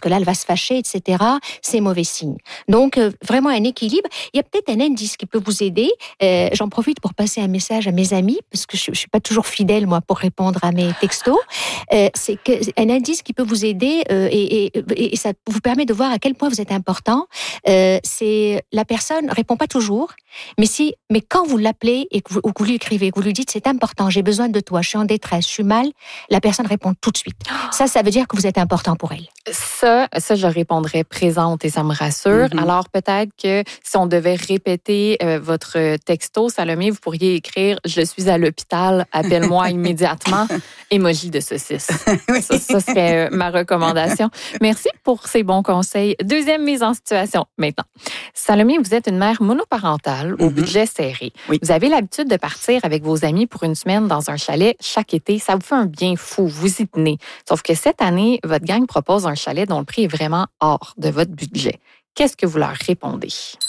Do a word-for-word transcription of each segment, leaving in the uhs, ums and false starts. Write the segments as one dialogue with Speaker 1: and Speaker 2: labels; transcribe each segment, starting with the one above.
Speaker 1: que là, elle va se fâcher, et cetera. C'est mauvais signe. Donc, euh, vraiment un équilibre. Il y a peut-être un indice qui peut vous aider. Euh, j'en profite pour passer un message à mes amis, parce que je ne suis pas toujours fidèle, moi, pour répondre à mes textos. Euh, c'est que, un indice qui peut vous aider euh, et, et, et ça vous permet de voir à quel point vous êtes important. Euh, c'est la personne ne répond pas toujours, mais, si, mais quand vous l'appelez et que vous, ou que vous lui écrivez, que vous lui dites c'est important, j'ai besoin de toi, je suis en détresse, je suis mal, la personne répond tout de suite. Ça, ça veut dire que vous êtes important pour elle.
Speaker 2: Ça, ça je répondrais présente et ça me rassure. Mm-hmm. Alors peut-être que si on devait répéter euh, votre texto, Salomé, vous pourriez écrire « Je suis à l'hôpital, appelle-moi immédiatement », émoji de saucisse. Oui. Ça, ça serait ma recommandation. Merci pour ces bons conseils. Deuxième mise en situation maintenant. Salomé, vous êtes une mère monoparentale au mm-hmm. budget serré. Oui. Vous avez l'habitude de partir avec vos amis pour une semaine dans un chalet chaque été. Ça vous fait un bien fou, vous y tenez. Sauf que cette année, votre gang propose un chalet dont le prix est vraiment hors de votre budget. Qu'est-ce que vous leur répondez?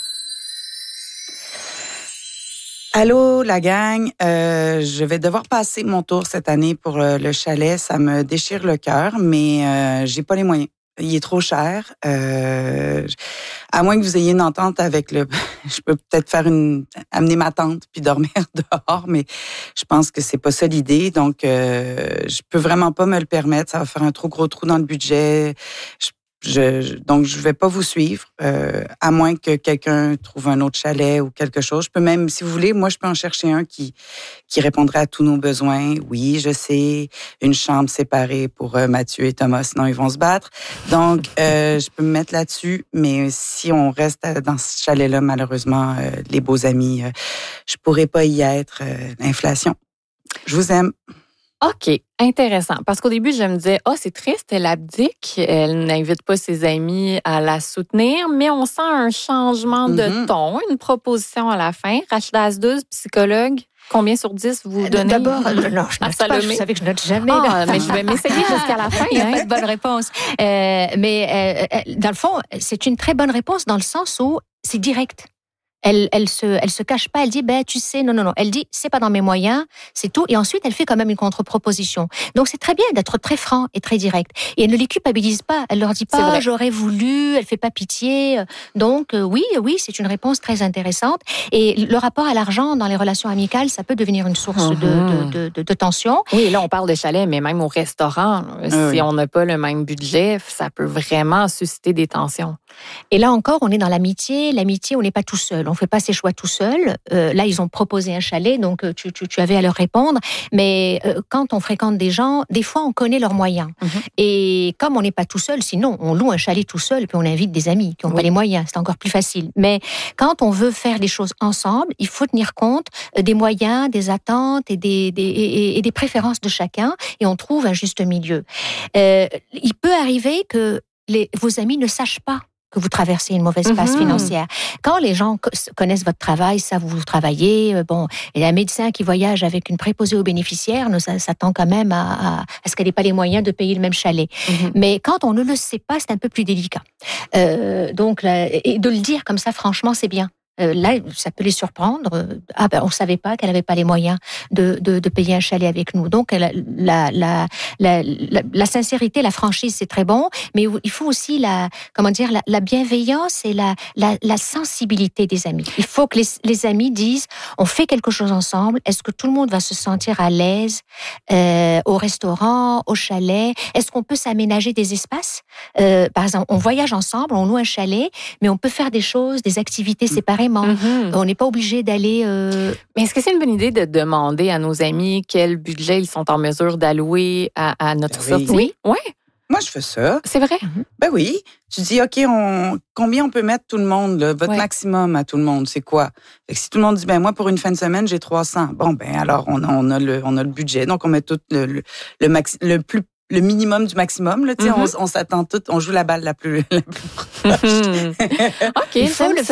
Speaker 3: Allô, la gang. Euh, je vais devoir passer mon tour cette année pour euh, le chalet. Ça me déchire le cœur, mais euh, j'ai pas les moyens. Il est trop cher. Euh, à moins que vous ayez une entente avec le... Je peux peut-être faire une... amener ma tante puis dormir dehors, mais je pense que c'est pas ça l'idée. Donc, euh, je peux vraiment pas me le permettre. Ça va faire un trop gros trou dans le budget. Je Je, je, donc, je vais pas vous suivre, euh, à moins que quelqu'un trouve un autre chalet ou quelque chose. Je peux même, si vous voulez, moi, je peux en chercher un qui qui répondrait à tous nos besoins. Oui, je sais, une chambre séparée pour euh, Mathieu et Thomas, sinon ils vont se battre. Donc, euh, je peux me mettre là-dessus, mais si on reste dans ce chalet-là, malheureusement, euh, les beaux amis, euh, je pourrais pas y être. Euh, l'inflation. Je vous aime.
Speaker 2: OK, intéressant. Parce qu'au début, je me disais, ah, oh, c'est triste, elle abdique, elle n'invite pas ses amis à la soutenir, mais on sent un changement mm-hmm. de ton, une proposition à la fin. Rachida Asdouz, psychologue, combien sur dix vous donnez?
Speaker 1: D'abord, non, je note pas, vous savez que je note jamais.
Speaker 2: Ah, mais je vais m'essayer jusqu'à la fin.
Speaker 1: Il n'y a
Speaker 2: hein?
Speaker 1: pas de bonne réponse. Euh, mais euh, dans le fond, c'est une très bonne réponse dans le sens où c'est direct. Elle, elle se, elle se cache pas. Elle dit, ben, tu sais, non, non, non. Elle dit, c'est pas dans mes moyens, c'est tout. Et ensuite, elle fait quand même une contre-proposition. Donc, c'est très bien d'être très franc et très direct. Et elle ne les culpabilise pas. Elle leur dit pas, j'aurais voulu. Elle fait pas pitié. Donc, euh, oui, oui, c'est une réponse très intéressante. Et le rapport à l'argent dans les relations amicales, ça peut devenir une source mm-hmm. de, de, de, de tension.
Speaker 2: Oui, là, on parle de chalet, mais même au restaurant, ah, si oui. on n'a pas le même budget, ça peut vraiment susciter des tensions.
Speaker 1: Et là encore, on est dans l'amitié. L'amitié, on n'est pas tout seul. On fait pas ses choix tout seul. Euh, là, ils ont proposé un chalet, donc tu, tu, tu avais à leur répondre. Mais euh, quand on fréquente des gens, des fois, on connaît leurs moyens. Mm-hmm. Et comme on n'est pas tout seul, sinon, on loue un chalet tout seul, puis on invite des amis qui n'ont oui. pas les moyens. C'est encore plus facile. Mais quand on veut faire des choses ensemble, il faut tenir compte des moyens, des attentes et des, des, et, et des préférences de chacun, et on trouve un juste milieu. Euh, il peut arriver que les, vos amis ne sachent pas que vous traversez une mauvaise passe mmh. financière. Quand les gens connaissent votre travail, savent où vous travaillez, bon, il y a un médecin qui voyage avec une préposée aux bénéficiaires, nous s'attend quand même à, à, à ce qu'elle n'ait pas les moyens de payer le même chalet. Mmh. Mais quand on ne le sait pas, c'est un peu plus délicat. Euh, donc, là, et de le dire comme ça, franchement, c'est bien. Euh, là, ça peut les surprendre. Ah ben, on savait pas qu'elle avait pas les moyens de de, de payer un chalet avec nous. Donc, la la la la, la, la sincérité, la franchise, c'est très bon, mais il faut aussi la comment dire la, la bienveillance et la, la la sensibilité des amis. Il faut que les les amis disent, on fait quelque chose ensemble. Est-ce que tout le monde va se sentir à l'aise euh, au restaurant, au chalet? Est-ce qu'on peut s'aménager des espaces? euh, Par exemple, on voyage ensemble, on loue un chalet, mais on peut faire des choses, des activités séparées. Mm-hmm. On n'est pas obligé d'aller... Euh...
Speaker 2: Mais est-ce que c'est une bonne idée de demander à nos amis quel budget ils sont en mesure d'allouer à, à notre
Speaker 3: oui.
Speaker 2: sortie? Oui. Oui.
Speaker 3: Moi, je fais ça.
Speaker 2: C'est vrai?
Speaker 3: Mm-hmm. Ben oui. Tu dis, OK, on... combien on peut mettre tout le monde? Là? Votre ouais. maximum à tout le monde, c'est quoi? Fait que si tout le monde dit, ben moi, pour une fin de semaine, j'ai trois cents. Bon, ben alors, on a, on a, le, on a le budget. Donc, on met tout le, le, le, maxi... le plus le minimum du maximum. Là, mm-hmm. on, on s'attend tout, on joue la balle la plus, la plus proche.
Speaker 2: OK,
Speaker 1: il faut le faire.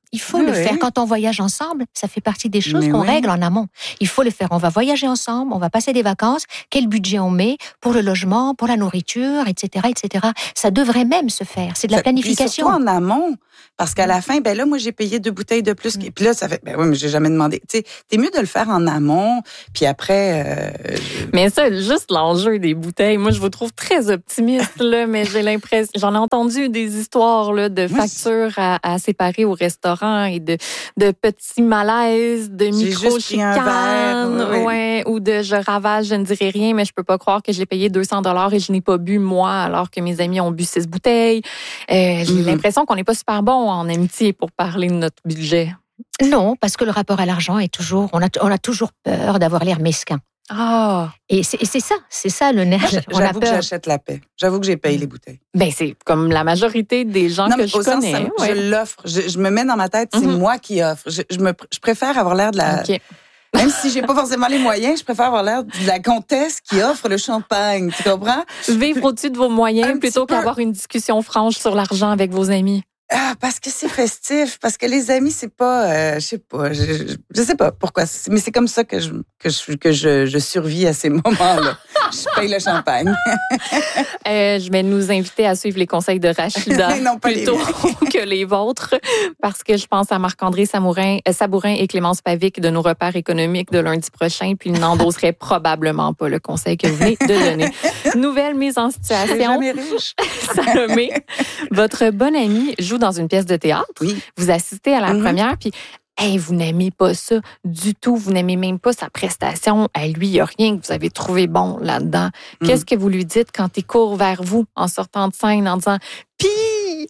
Speaker 1: Il faut
Speaker 3: Oui,
Speaker 1: le
Speaker 3: oui.
Speaker 1: faire. Quand on voyage ensemble, ça fait partie des choses
Speaker 3: Mais
Speaker 1: qu'on
Speaker 3: oui.
Speaker 1: règle en amont. Il faut le faire. On va voyager ensemble, on va passer des vacances. Quel budget on met pour le logement, pour la nourriture, et cetera, et cetera. Ça devrait même se faire. C'est de la
Speaker 3: Ça- puis
Speaker 1: planification.
Speaker 3: surtout en amont, parce qu'à la fin, ben là, moi, j'ai payé deux bouteilles de plus. Puis là, ça fait, ben oui, mais j'ai jamais demandé. Tu sais, t'es mieux de le faire en amont, puis après. Euh,
Speaker 2: Mais ça, juste l'enjeu des bouteilles, moi, je vous trouve très optimiste, là, mais j'ai l'impression, j'en ai entendu des histoires là, de
Speaker 3: Moi,
Speaker 2: factures à, à séparer au restaurant et de, de petits malaises, de
Speaker 3: J'ai juste pris un
Speaker 2: micro-chicanes,
Speaker 3: verre, oui.
Speaker 2: ouais, ou de je ravage, je ne dirai rien, mais je peux pas croire que je l'ai payé deux cents dollars et je n'ai pas bu, moi, alors que mes amis ont bu six bouteilles. Euh, j'ai
Speaker 3: Mhm.
Speaker 2: l'impression qu'on n'est pas super bon en amitié pour parler de notre budget.
Speaker 1: Non, parce que le rapport à l'argent est toujours, on a, on a toujours peur d'avoir l'air mesquin.
Speaker 2: Ah!
Speaker 1: Et c'est, et c'est ça, c'est ça le nerf.
Speaker 3: Moi,
Speaker 1: On a
Speaker 3: j'avoue que
Speaker 1: peur.
Speaker 3: j'achète la paix. J'avoue que j'ai payé les bouteilles.
Speaker 2: Ben, c'est comme la majorité des gens
Speaker 3: Non,
Speaker 2: que
Speaker 3: mais
Speaker 2: je
Speaker 3: au sens,
Speaker 2: connais.
Speaker 3: ça-
Speaker 2: ouais.
Speaker 3: je l'offre. Je, je me mets dans ma tête, c'est
Speaker 2: Mhm.
Speaker 3: moi qui offre. Je, je, me, je préfère avoir l'air de la.
Speaker 2: OK.
Speaker 3: Même si j'ai pas forcément les moyens, je préfère avoir l'air de la comtesse qui offre le champagne. Tu comprends?
Speaker 2: Vivre au-dessus de vos moyens
Speaker 3: Un
Speaker 2: plutôt
Speaker 3: petit peu.
Speaker 2: qu'avoir une discussion franche sur l'argent avec vos amis.
Speaker 3: Ah, parce que c'est festif, parce que les amis, c'est pas, euh, je sais pas, je, je, je sais pas pourquoi, c'est- mais c'est comme ça que je que je que je, je survis à ces moments-là. Je paye le champagne.
Speaker 2: Euh, je vais nous inviter à suivre les conseils de Rachida
Speaker 3: Non, pas les
Speaker 2: plutôt que les vôtres, parce que je pense à Marc-André Samourin, euh, Sabourin et Clémence Pavic de nos repères économiques de lundi prochain, puis ils n'endoseraient probablement pas le conseil que vous venez de donner. Nouvelle mise en
Speaker 3: Je suis
Speaker 2: situation.
Speaker 3: jamais riche.
Speaker 2: Salomé, votre bonne amie joue dans une pièce de théâtre.
Speaker 3: Oui.
Speaker 2: Vous assistez à la
Speaker 3: Mhm.
Speaker 2: première, puis hey, vous n'aimez pas ça du tout. Vous n'aimez même pas sa prestation. À lui, il n'y a rien que vous avez trouvé bon là-dedans.
Speaker 3: Mhm.
Speaker 2: Qu'est-ce que vous lui dites quand il court vers vous en sortant de scène en disant « Pis!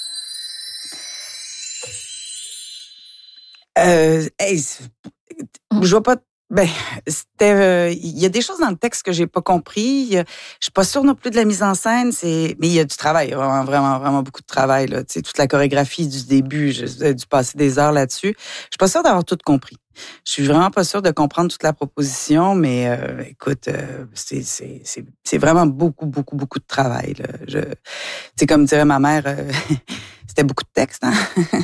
Speaker 3: Euh, hey, c'est- je vois pas. Ben, c'était. euh, Il y a des choses dans le texte que j'ai pas compris. Il y a- Je suis pas sûre non plus de la mise en scène. C'est, mais il y a du travail, vraiment, vraiment, vraiment beaucoup de travail là. Tu sais, toute la chorégraphie du début, j'ai dû passer des heures là-dessus. Je suis pas sûre d'avoir tout compris. Je suis vraiment pas sûre de comprendre toute la proposition, mais euh, écoute, euh, c'est c'est c'est c'est vraiment beaucoup, beaucoup, beaucoup de travail. Là. Je, tu sais, comme dirait ma mère, euh, c'était beaucoup de texte. Hein? »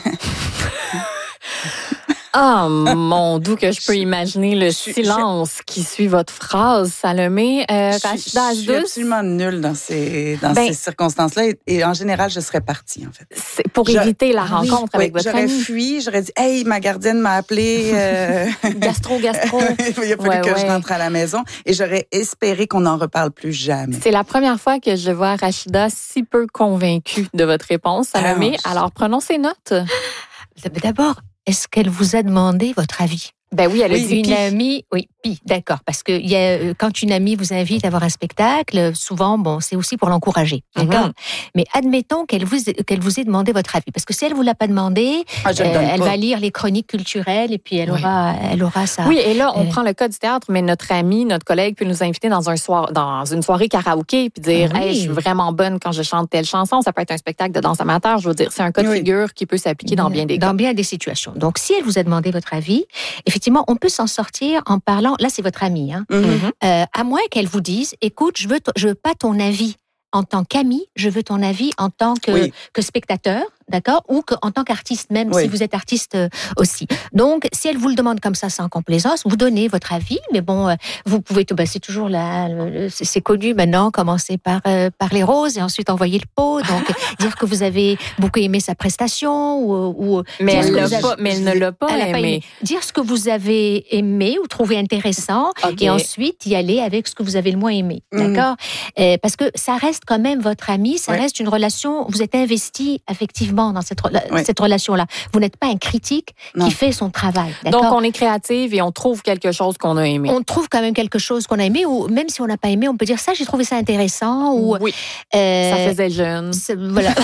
Speaker 2: Ah, mon Dieu, que je peux imaginer le
Speaker 3: Je suis-
Speaker 2: silence qui suit votre phrase, Salomé. Euh,
Speaker 3: Je suis-
Speaker 2: Rachida
Speaker 3: je suis
Speaker 2: Asdous,
Speaker 3: absolument nulle dans ces, dans
Speaker 2: Ben-
Speaker 3: ces circonstances-là. Et, et en général, je serais partie, en fait.
Speaker 2: c'est pour
Speaker 3: Je-
Speaker 2: éviter la
Speaker 1: Ah oui,
Speaker 2: rencontre avec
Speaker 3: Oui,
Speaker 2: votre
Speaker 3: j'aurais
Speaker 2: ami.
Speaker 3: fui, j'aurais dit « Hey, ma gardienne m'a appelé. euh,
Speaker 2: Gastro, gastro.
Speaker 3: Il a fallu
Speaker 2: Ouais,
Speaker 3: que je
Speaker 2: ouais.
Speaker 3: rentre à la maison. » Et j'aurais espéré qu'on n'en reparle plus jamais.
Speaker 2: C'est la première fois que je vois Rachida si peu convaincue de votre réponse, Salomé.
Speaker 3: Ah,
Speaker 2: Alors, prenons ses notes.
Speaker 1: D'abord, est-ce qu'elle vous a demandé votre avis?
Speaker 2: Ben oui, elle a
Speaker 3: Oui,
Speaker 2: dit
Speaker 1: Une
Speaker 2: pis.
Speaker 1: amie, oui, puis d'accord, parce que il y a, euh, quand une amie vous invite à voir un spectacle, souvent, bon, c'est aussi pour l'encourager, d'accord.
Speaker 2: Mhm.
Speaker 1: Mais admettons qu'elle vous qu'elle vous ait demandé votre avis, parce que si elle vous l'a pas demandé,
Speaker 3: Ah, je le
Speaker 1: euh,
Speaker 3: donne
Speaker 1: elle
Speaker 3: pas.
Speaker 1: va lire les chroniques culturelles et puis elle
Speaker 2: Oui.
Speaker 1: aura, elle aura ça.
Speaker 2: Oui, et là, on
Speaker 1: Euh.
Speaker 2: prend le cas du théâtre, mais notre ami, notre collègue peut nous inviter dans un soir, dans une soirée karaoké puis dire,
Speaker 1: Oui.
Speaker 2: hey, je suis vraiment bonne quand je chante telle chanson. Ça peut être un spectacle de danse amateur. Je veux dire, c'est un cas de
Speaker 3: Oui.
Speaker 2: figure qui peut s'appliquer dans bien des cas.
Speaker 1: Dans bien des situations. Donc, si elle vous a demandé votre avis, effectivement, on peut s'en sortir en parlant. Là, c'est votre amie, hein.
Speaker 3: Mhm.
Speaker 2: Mhm.
Speaker 1: Euh, à moins qu'elle vous dise, écoute, je veux, t- je veux pas ton avis en tant qu'ami, je veux ton avis en tant que,
Speaker 3: Oui.
Speaker 1: que spectateur, d'accord, ou que, en tant qu'artiste, même
Speaker 3: Oui.
Speaker 1: si vous êtes artiste euh, aussi. Donc, si elle vous le demande comme ça, sans complaisance, vous donnez votre avis, mais bon, euh, vous pouvez, ben, c'est toujours là, le- le- c'est c'est connu maintenant, commencer par euh, par les roses et ensuite envoyer le pot, donc dire que vous avez beaucoup aimé sa prestation ou, ou
Speaker 2: Mais
Speaker 1: dire
Speaker 2: elle,
Speaker 1: ce que
Speaker 2: l'a
Speaker 1: vous avez-
Speaker 2: pas, mais elle ne l'a pas
Speaker 1: elle a pas
Speaker 2: aimé.
Speaker 1: aimé. Dire ce que vous avez aimé ou trouvé intéressant
Speaker 2: OK.
Speaker 1: et ensuite y aller avec ce que vous avez le moins aimé,
Speaker 3: Mhm.
Speaker 1: d'accord. Euh, parce que ça reste quand même votre ami, ça
Speaker 3: Ouais.
Speaker 1: reste une relation. Vous êtes investi affectivement dans cette rela-
Speaker 3: Ouais.
Speaker 1: cette relation-là. Vous n'êtes pas un critique
Speaker 3: Non.
Speaker 1: qui fait son travail,
Speaker 2: Donc,
Speaker 1: d'accord.
Speaker 2: on est créative et on trouve quelque chose qu'on a aimé.
Speaker 1: On trouve quand même quelque chose qu'on a aimé, ou même si on n'a pas aimé, on peut dire ça, j'ai trouvé ça intéressant, ou
Speaker 2: Oui,
Speaker 1: euh,
Speaker 2: ça faisait jeune.
Speaker 1: c'est- voilà.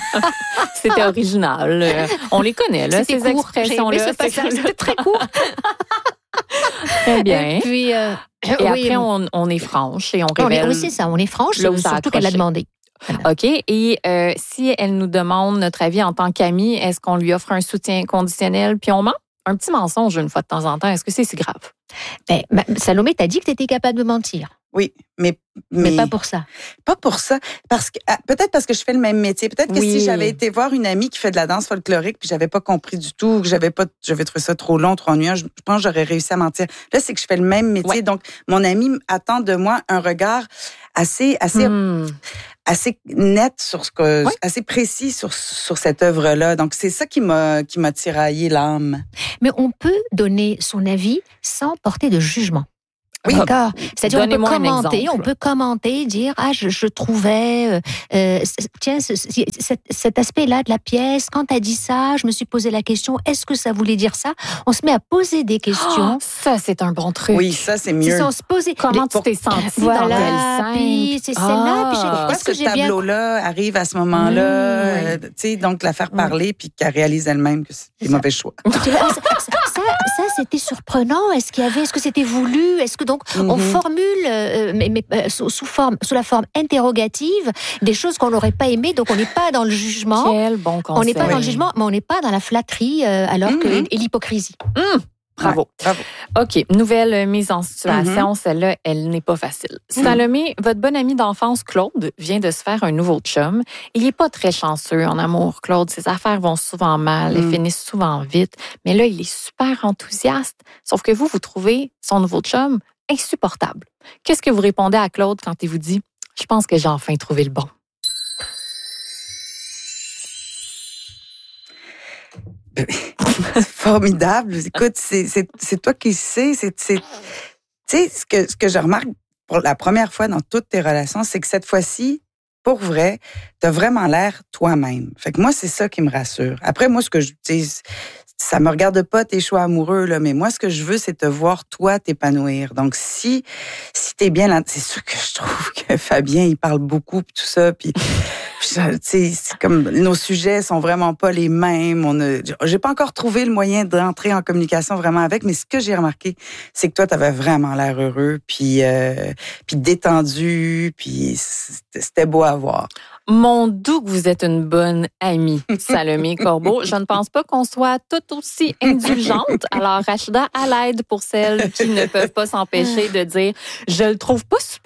Speaker 2: C'était original. Euh, On les connaît, là,
Speaker 1: C'était
Speaker 2: ces
Speaker 1: court. J'ai aimé
Speaker 2: expressions-là.
Speaker 1: ce passage, c'était très court.
Speaker 2: Très bien.
Speaker 1: Et puis, euh,
Speaker 2: Et
Speaker 1: oui,
Speaker 2: après, on, on est franche et on
Speaker 1: on est-
Speaker 2: révèle.
Speaker 1: oui, c'est ça, on est franche,
Speaker 2: là où ça a
Speaker 1: surtout qu'elle a
Speaker 2: accroché.
Speaker 1: demandé.
Speaker 2: OK. Et euh, si elle nous demande notre avis en tant qu'amie, est-ce qu'on lui offre un soutien conditionnel puis on ment? Un petit mensonge une fois de temps en temps, est-ce que c'est si grave?
Speaker 1: Ben, ben, Salomé, t'as dit que tu étais capable de mentir.
Speaker 3: oui, mais,
Speaker 1: mais
Speaker 3: mais
Speaker 1: pas pour ça.
Speaker 3: Pas pour ça, parce que ah, peut-être parce que je fais le même métier. Peut-être que
Speaker 2: Oui.
Speaker 3: si j'avais été voir une amie qui fait de la danse folklorique puis j'avais pas compris du tout, que j'avais pas, j'avais trouvé ça trop long, trop ennuyant, je, je pense que j'aurais réussi à mentir. Là, c'est que je fais le même métier,
Speaker 2: Ouais.
Speaker 3: donc mon ami attend de moi un regard assez, assez,
Speaker 2: Hmm.
Speaker 3: assez net sur ce que,
Speaker 2: Ouais.
Speaker 3: assez précis sur sur cette œuvre-là. Donc c'est ça qui m'a qui m'a tiraillé l'âme.
Speaker 1: Mais on peut donner son avis sans porter de jugement.
Speaker 3: Oui.
Speaker 1: D'accord. C'est-à-dire, on peut
Speaker 2: Donnez-moi un
Speaker 1: commenter,
Speaker 2: exemple.
Speaker 1: on peut commenter, dire ah je, je trouvais euh, euh, tiens ce, ce, cet, cet aspect-là de la pièce. Quand t'as dit ça, je me suis posé la question est-ce que ça voulait dire ça? On se met à poser des questions.
Speaker 2: Oh, ça, c'est un bon truc.
Speaker 3: Oui, ça c'est
Speaker 1: Si
Speaker 3: mieux.
Speaker 1: on se posait
Speaker 2: Comment
Speaker 1: les-
Speaker 2: tu t'es sentie
Speaker 1: voilà,
Speaker 2: dans telle scène?
Speaker 1: puis c'est celle-là, puis j'ai-
Speaker 3: Pourquoi
Speaker 1: est-ce que
Speaker 3: ce
Speaker 1: j'ai bien
Speaker 3: tableau-là arrive à ce moment-là?
Speaker 1: Mmh, oui.
Speaker 3: euh, tu sais, donc la faire
Speaker 1: Oui.
Speaker 3: parler puis qu'elle réalise elle-même que c'est des
Speaker 1: ça.
Speaker 3: mauvais choix.
Speaker 1: Tu vois, ça, ça, ça, ça, c'était surprenant. Est-ce qu'il y avait, est-ce que c'était voulu? Est-ce que donc on
Speaker 3: Mhm.
Speaker 1: formule, euh, mais, mais, euh, sous, sous forme, sous la forme interrogative, des choses qu'on n'aurait pas aimées. Donc on n'est pas dans le jugement.
Speaker 2: Quel bon conseil.
Speaker 1: On n'est pas dans le
Speaker 3: Oui.
Speaker 1: jugement, mais on n'est pas dans la flatterie, euh, alors que
Speaker 3: Mhm.
Speaker 1: et l'hypocrisie.
Speaker 2: Bravo.
Speaker 3: Ouais, bravo.
Speaker 2: OK, nouvelle mise en situation. Celle-là, elle n'est pas facile. Salomé, votre bon ami d'enfance, Claude, vient de se faire un nouveau chum. Il n'est pas très chanceux en amour, Claude. Ses affaires vont souvent mal, elles
Speaker 3: Mm.
Speaker 2: finissent souvent vite. Mais là, il est super enthousiaste. Sauf que vous, vous trouvez son nouveau chum insupportable. Qu'est-ce que vous répondez à Claude quand il vous dit « Je pense que j'ai enfin trouvé le bon ».
Speaker 3: Formidable. Écoute, c'est, c'est, c'est toi qui sais. C'est, c'est, tu sais, ce que, ce que je remarque pour la première fois dans toutes tes relations, c'est que cette fois-ci, pour vrai, t'as vraiment l'air toi-même. Fait que moi, c'est ça qui me rassure. Après, moi, ce que je, tu sais, ça me regarde pas tes choix amoureux, là, mais moi, ce que je veux, c'est te voir, toi, t'épanouir. Donc, si, si t'es bien là, c'est sûr que je trouve que Fabien, il parle beaucoup, pis tout ça, puis, tu sais, c'est comme, nos sujets sont vraiment pas les mêmes. On a, j'ai pas encore trouvé le moyen d'entrer en communication vraiment avec, mais ce que j'ai remarqué, c'est que toi, t'avais vraiment l'air heureux, puis, euh, puis détendu, puis c'était, c'était beau à voir.
Speaker 2: Mon doux que vous êtes une bonne amie, Salomé Corbeau. Je ne pense pas qu'on soit tout aussi indulgente. Alors, Rachida, à l'aide pour celles qui ne peuvent pas s'empêcher de dire « Je le trouve pas super ».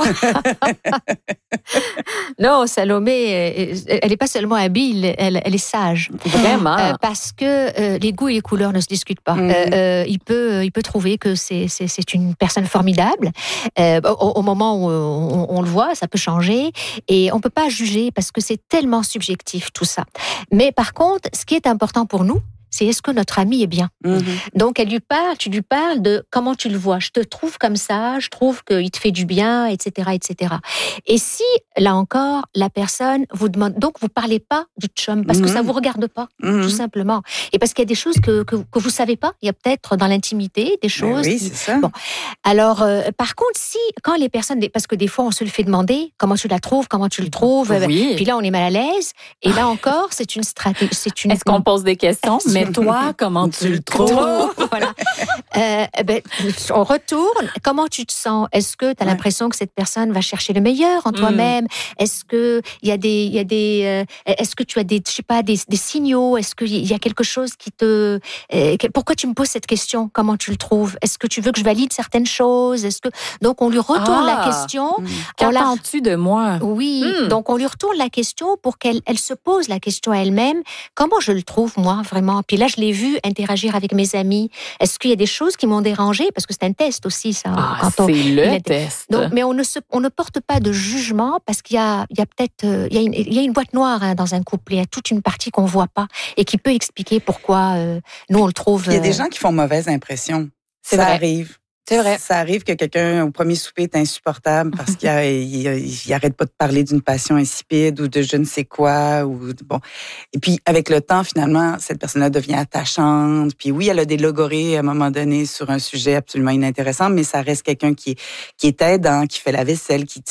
Speaker 1: Non, Salomé, euh, elle n'est pas seulement habile, elle, elle est sage.
Speaker 2: Vraiment.
Speaker 1: Euh, parce que euh, les goûts et les couleurs ne se discutent pas.
Speaker 3: Mhm.
Speaker 1: Euh, euh, il peut, il peut trouver que c'est, c'est, c'est une personne formidable. Euh, au, au moment où on, on le voit, ça peut changer et on peut pas juger parce que c'est tellement subjectif tout ça. Mais par contre, ce qui est important pour nous, c'est est-ce que notre ami est bien.
Speaker 3: Mm-hmm.
Speaker 1: Donc, elle lui parle, tu lui parles de comment tu le vois. Je te trouve comme ça, je trouve qu'il te fait du bien, et cetera, et cetera. Et si, là encore, la personne vous demande... Donc, vous parlez pas du chum parce que
Speaker 3: Mhm.
Speaker 1: ça vous regarde pas,
Speaker 3: Mhm.
Speaker 1: tout simplement. Et parce qu'il y a des choses que, que, que vous savez pas. Il y a peut-être dans l'intimité des
Speaker 3: Ben
Speaker 1: choses...
Speaker 3: oui,
Speaker 1: qui-
Speaker 3: c'est ça.
Speaker 1: Bon. Alors, euh, par contre, si, quand les personnes... Parce que des fois, on se le fait demander, comment tu la trouves, comment tu le trouves.
Speaker 2: Oui.
Speaker 1: Puis là, on est mal à l'aise. Et là encore, c'est une stratégie... C'est une...
Speaker 2: Est-ce qu'on pose des questions? Mais toi, comment tu le trouves?
Speaker 1: Voilà. Euh, ben, on retourne. Comment tu te sens? Est-ce que tu as
Speaker 3: Ouais.
Speaker 1: l'impression que cette personne va chercher le meilleur en toi-même? Est-ce que il y a des, il y a des, euh, est-ce que tu as des, je sais pas, des, des signaux? Est-ce qu'il y a quelque chose qui te, euh, que- pourquoi tu me poses cette question? Comment tu le trouves? Est-ce que tu veux que je valide certaines choses? Est-ce que donc on lui retourne
Speaker 2: Ah.
Speaker 1: la question?
Speaker 3: Mm.
Speaker 1: On la-
Speaker 2: Qu'attends-tu de moi?
Speaker 1: Oui,
Speaker 2: Hmm.
Speaker 1: donc on lui retourne la question pour qu'elle elle se pose la question à elle-même. Comment je le trouve, moi, vraiment? Puis là, je l'ai vu interagir avec mes amis. Est-ce qu'il y a des choses qui m'ont dérangée? Parce que c'est un test aussi, ça.
Speaker 2: Ah,
Speaker 1: quand on-
Speaker 2: c'est
Speaker 1: il
Speaker 2: le
Speaker 1: a-
Speaker 2: test.
Speaker 1: Donc, mais on ne, se, on ne porte pas de jugement parce qu'il y a, il y a peut-être euh, il y a une, il y a une boîte noire hein, dans un couple. Il y a toute une partie qu'on voit pas et qui peut expliquer pourquoi euh, nous, on le trouve...
Speaker 3: Il y a des
Speaker 1: euh,
Speaker 3: gens qui font mauvaise impression.
Speaker 2: C'est
Speaker 3: ça
Speaker 2: vrai.
Speaker 3: arrive.
Speaker 2: C'est vrai.
Speaker 3: Ça arrive que quelqu'un, au premier souper, est insupportable parce qu'il a- il, il arrête pas de parler d'une passion insipide ou de je ne sais quoi. Ou, bon. Et puis, avec le temps, finalement, cette personne-là devient attachante. Puis oui, elle a des logorées à un moment donné sur un sujet absolument inintéressant, mais ça reste quelqu'un qui, est- qui est aidant, qui fait la vaisselle, qui, tu sais, qui,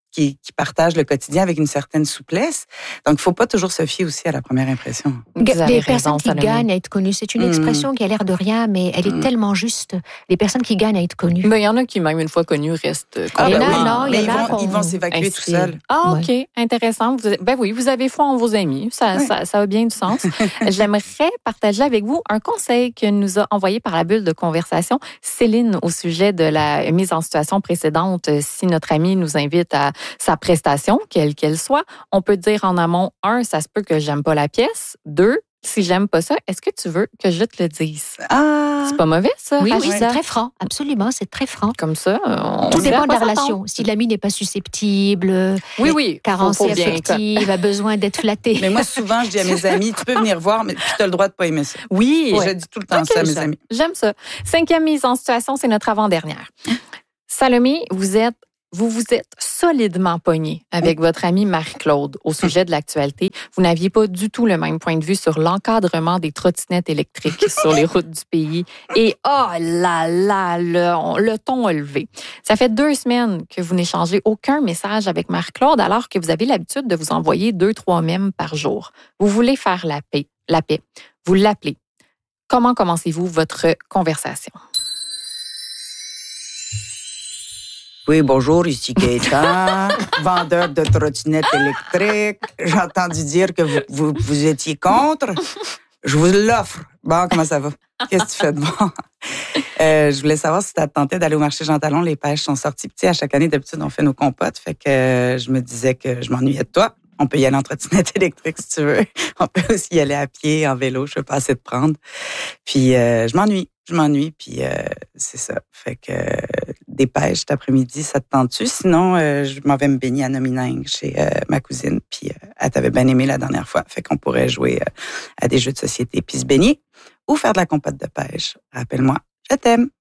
Speaker 3: qui, qui partagent le quotidien avec une certaine souplesse. Donc, il faut pas toujours se fier aussi à la première impression.
Speaker 1: Les personnes qui gagnent à être connues, c'est une expression mmh. qui a l'air de rien, mais elle est mmh. tellement juste. Les personnes qui gagnent à être connues.
Speaker 2: Mais il y en a qui, même une fois connues, restent
Speaker 3: ah, ben
Speaker 1: non,
Speaker 3: oui.
Speaker 1: non,
Speaker 3: mais
Speaker 1: il y
Speaker 3: ils,
Speaker 1: en a
Speaker 3: vont, ils vont s'évacuer tout seuls.
Speaker 2: Ah, OK. Ouais. Intéressant. Vous, ben oui, vous avez foi en vos amis. Ça, ouais. ça, ça a bien du sens. J'aimerais partager avec vous un conseil que nous a envoyé par la bulle de conversation Céline au sujet de la mise en situation précédente. Si notre ami nous invite à sa prestation, quelle qu'elle soit, on peut dire en amont, un, ça se peut que j'aime pas la pièce. Deux, si j'aime pas ça, est-ce que tu veux que je te le dise?
Speaker 3: Ah!
Speaker 2: C'est pas mauvais, ça?
Speaker 1: Oui, oui, c'est très franc. Absolument, c'est très franc.
Speaker 2: Comme ça, on
Speaker 1: tout dépend de la relation. Si l'ami n'est pas susceptible,
Speaker 2: oui, oui,
Speaker 1: carencé affective, a besoin d'être flatté.
Speaker 3: Mais moi, souvent, je dis à mes amis, tu peux venir voir, mais tu as le droit de pas aimer ça.
Speaker 2: Oui.
Speaker 3: Ouais. Je dis tout le temps okay, ça à mes
Speaker 2: j'aime.
Speaker 3: amis.
Speaker 2: J'aime ça. Cinquième mise en situation, c'est notre avant-dernière. Salomé, vous êtes Vous vous êtes solidement pogné avec votre amie Marie-Claude au sujet de l'actualité. Vous n'aviez pas du tout le même point de vue sur l'encadrement des trottinettes électriques sur les routes du pays. Et oh là là, le, le ton a levé. Ça fait deux semaines que vous n'échangez aucun message avec Marie-Claude alors que vous avez l'habitude de vous envoyer deux, trois mèmes par jour. Vous voulez faire la paix. La paix. Vous l'appelez. Comment commencez-vous votre conversation?
Speaker 3: Oui, bonjour, ici Gaëtan, vendeur de trottinettes électriques. J'ai entendu dire que vous, vous, vous étiez contre. Je vous l'offre. Bon, comment ça va? Qu'est-ce que tu fais de bon? Euh, je voulais savoir si tu as tenté d'aller au marché Jean Talon. Les pêches sont sorties. Puis, à chaque année, d'habitude, on fait nos compotes. Fait que euh, je me disais que je m'ennuyais de toi. On peut y aller en trottinette électrique si tu veux. On peut aussi y aller à pied, en vélo. Je ne veux pas assez te prendre. Puis, euh, je m'ennuie. Je m'ennuie, puis euh, c'est ça. Fait que euh, des pêches cet après-midi, ça te tente-tu? Sinon, euh, je m'en vais me baigner à Nominingue chez euh, ma cousine, puis euh, elle t'avait bien aimé la dernière fois. Fait qu'on pourrait jouer euh, à des jeux de société, puis se baigner ou faire de la compote de pêche. Rappelle-moi, je t'aime.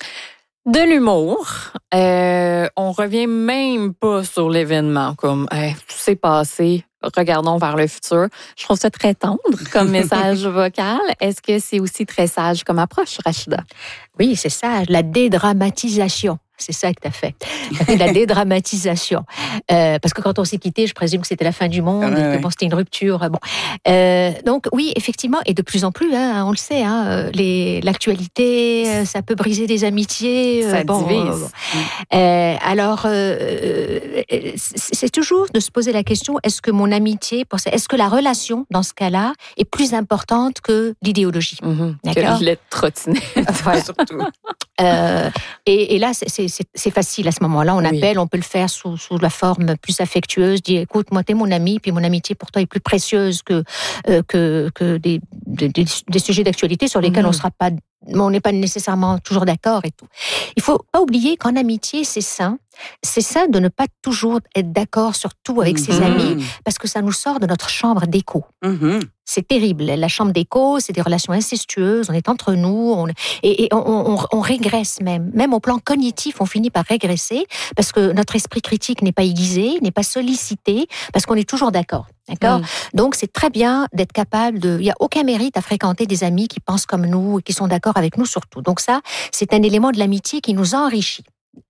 Speaker 2: De l'humour. Euh, on revient même pas sur l'événement, comme hey, tout s'est passé. Regardons vers le futur. Je trouve ça très tendre comme message vocal. Est-ce que c'est aussi très sage comme approche, Rachida?
Speaker 1: Oui, c'est sage. La dédramatisation. C'est ça que tu as fait. Tu as fait la dédramatisation. Euh, parce que quand on s'est quitté, je présume que c'était la fin du monde, ah, et que ouais. bon, c'était une rupture. Bon. Euh, donc oui, effectivement, et de plus en plus, hein, on le sait, hein, les, l'actualité, ça peut briser des amitiés.
Speaker 2: Ça
Speaker 1: bon,
Speaker 2: divise.
Speaker 1: Euh, euh, alors, euh, c'est toujours de se poser la question, est-ce que mon amitié, est-ce que la relation, dans ce cas-là, est plus importante que l'idéologie?
Speaker 2: Mm-hmm. D'accord? Que l'être trottiné.
Speaker 1: Voilà. Surtout. Euh, et, et là, c'est, c'est, c'est facile à ce moment-là. On oui. appelle, on peut le faire sous, sous la forme plus affectueuse. Dis, écoute, moi, t'es mon ami, puis mon amitié pour toi est plus précieuse que euh, que, que des, des, des sujets d'actualité sur lesquels mmh. on sera pas, on n'est pas nécessairement toujours d'accord et tout. Il faut pas oublier qu'en amitié, c'est sain. C'est sain de ne pas toujours être d'accord sur tout avec mmh. ses amis, parce que ça nous sort de notre chambre d'écho. Mmh. C'est terrible. La chambre d'écho, c'est des relations incestueuses. On est entre nous, on, et, et on, on, on régresse même. Même au plan cognitif, on finit par régresser parce que notre esprit critique n'est pas aiguisé, n'est pas sollicité, parce qu'on est toujours d'accord. D'accord. Mmh. Donc c'est très bien d'être capable de. Il n'y a aucun mérite à fréquenter des amis qui pensent comme nous et qui sont d'accord avec nous sur tout. Donc ça, c'est un élément de l'amitié qui nous enrichit.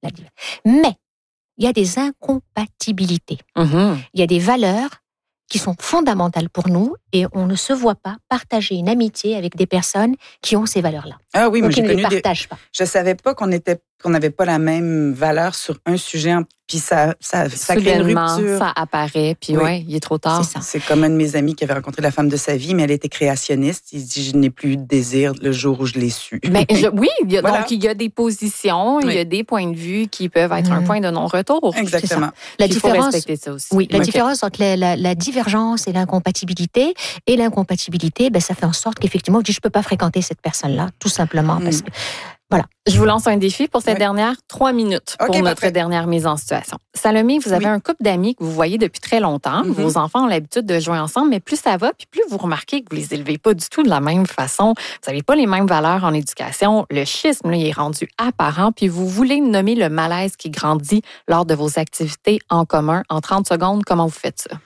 Speaker 1: Mais il y a des incompatibilités. Mmh. Il y a des valeurs qui sont fondamentales pour nous et on ne se voit pas partager une amitié avec des personnes qui ont ces valeurs-là.
Speaker 3: Ah oui, mais j'ai
Speaker 1: ne
Speaker 3: connu
Speaker 1: les partagent
Speaker 3: des...
Speaker 1: pas.
Speaker 3: Je savais pas qu'on était qu'on n'avait pas la même valeur sur un sujet, puis ça ça ça crée une rupture.
Speaker 2: Ça apparaît, puis oui. ouais, il est trop tard.
Speaker 3: C'est, ça. C'est comme un de mes amis qui avait rencontré la femme de sa vie, mais elle était créationniste. Il dit je n'ai plus eu de désir le jour où je l'ai su.
Speaker 2: Mais je, oui, il y a, voilà. donc il y a des positions, oui. il y a des points de vue qui peuvent être mmh. un point de non-retour.
Speaker 3: Exactement.
Speaker 1: La
Speaker 2: il
Speaker 1: différence,
Speaker 2: faut respecter ça aussi.
Speaker 1: Oui, la
Speaker 2: okay.
Speaker 1: différence entre la, la, la divergence et l'incompatibilité, et l'incompatibilité, ben ça fait en sorte qu'effectivement, je dis je peux pas fréquenter cette personne-là, tout simplement mmh. parce que voilà.
Speaker 2: Je vous lance un défi pour cette oui. dernière trois minutes pour
Speaker 3: okay,
Speaker 2: notre
Speaker 3: parfait.
Speaker 2: dernière mise en situation. Salomé, vous avez oui. un couple d'amis que vous voyez depuis très longtemps. Mm-hmm. Vos enfants ont l'habitude de jouer ensemble, mais plus ça va, puis plus vous remarquez que vous les élevez pas du tout de la même façon. Vous n'avez pas les mêmes valeurs en éducation. Le schisme, là, il est rendu apparent, puis vous voulez nommer le malaise qui grandit lors de vos activités en commun. En trente secondes, comment vous faites ça?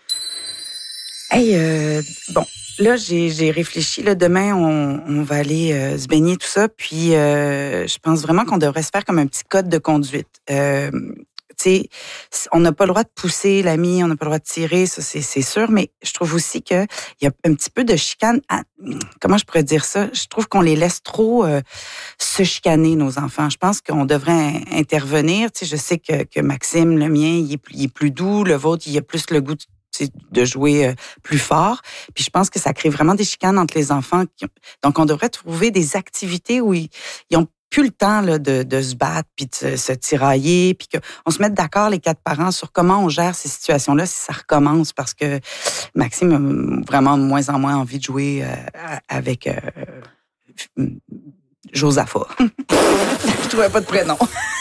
Speaker 3: Hey, euh, bon. Là, j'ai, j'ai réfléchi. Là, demain, on, on va aller euh, se baigner, tout ça. Puis, euh, je pense vraiment qu'on devrait se faire comme un petit code de conduite. Euh, tu sais, on n'a pas le droit de pousser l'ami, on n'a pas le droit de tirer, ça c'est, c'est sûr, mais je trouve aussi qu'il y a un petit peu de chicane. À, comment je pourrais dire ça? Je trouve qu'on les laisse trop euh, se chicaner, nos enfants. Je pense qu'on devrait intervenir. Tu sais, je sais que, que Maxime, le mien, il est, il est plus doux, le vôtre, il a plus le goût de de jouer plus fort. Puis je pense que ça crée vraiment des chicanes entre les enfants. Donc, on devrait trouver des activités où ils, ils ont plus le temps là, de, de se battre puis de se, se tirailler, puis qu'on se mette d'accord, les quatre parents, sur comment on gère ces situations-là si ça recommence, parce que Maxime a vraiment de moins en moins envie de jouer euh, avec euh, Josapha. Je trouvais pas de prénom.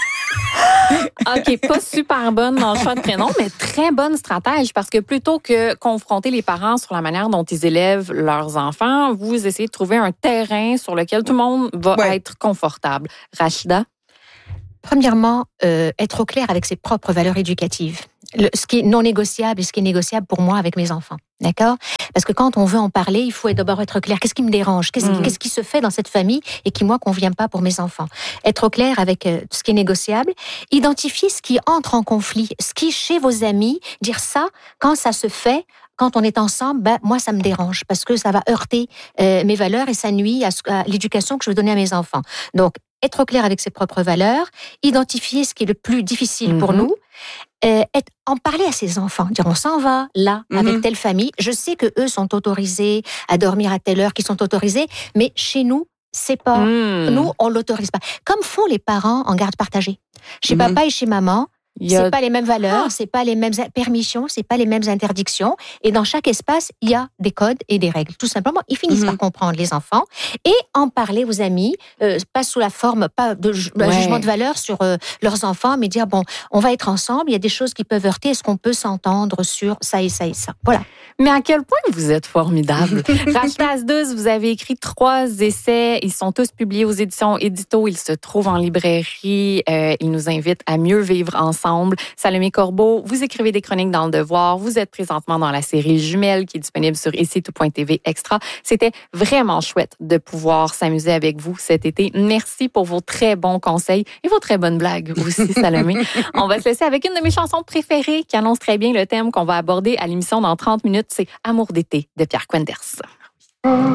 Speaker 2: OK, pas super bonne dans le choix de prénom, mais très bonne stratège, parce que plutôt que confronter les parents sur la manière dont ils élèvent leurs enfants, vous essayez de trouver un terrain sur lequel tout le monde va ouais. être confortable. Rachida?
Speaker 1: Premièrement, euh, être au clair avec ses propres valeurs éducatives. Le, ce qui est non négociable et ce qui est négociable pour moi avec mes enfants. D'accord? Parce que quand on veut en parler, il faut d'abord être clair. Qu'est-ce qui me dérange? Qu'est-ce, mmh. qu'est-ce qui se fait dans cette famille et qui, moi, convient pas pour mes enfants? Être au clair avec euh, ce qui est négociable. Identifier ce qui entre en conflit. Ce qui, chez vos amis, dire ça, quand ça se fait, quand on est ensemble, ben, moi, ça me dérange parce que ça va heurter euh, mes valeurs et ça nuit à, à l'éducation que je veux donner à mes enfants. Donc, être au clair avec ses propres valeurs, identifier ce qui est le plus difficile mmh. pour nous, euh, être, en parler à ses enfants, dire on s'en va là mmh. avec telle famille. Je sais que eux sont autorisés à dormir à telle heure, qu'ils sont autorisés, mais chez nous, c'est pas. Mmh. Nous, on l'autorise pas. Comme font les parents en garde partagée. Chez mmh. papa et chez maman. Il y a... C'est pas les mêmes valeurs, ah. c'est pas les mêmes permissions, c'est pas les mêmes interdictions. Et dans chaque espace, il y a des codes et des règles. Tout simplement, ils finissent mm-hmm. par comprendre, les enfants, et en parler aux amis, euh, pas sous la forme, pas de ju- ouais. jugement de valeur sur euh, leurs enfants, mais dire, bon, on va être ensemble, il y a des choses qui peuvent heurter, est-ce qu'on peut s'entendre sur ça et ça et ça? Voilà.
Speaker 2: Mais à quel point vous êtes formidable. Rachida Asdouz, vous avez écrit trois essais, ils sont tous publiés aux éditions Édito, ils se trouvent en librairie, euh, ils nous invitent à mieux vivre ensemble. Salomé Corbeau, vous écrivez des chroniques dans Le Devoir, vous êtes présentement dans la série Jumelles qui est disponible sur ici tout point t v Extra. C'était vraiment chouette de pouvoir s'amuser avec vous cet été. Merci pour vos très bons conseils et vos très bonnes blagues aussi, Salomé. On va se laisser avec une de mes chansons préférées qui annonce très bien le thème qu'on va aborder à l'émission dans trente minutes, c'est Amour d'été de Pierre Quenders.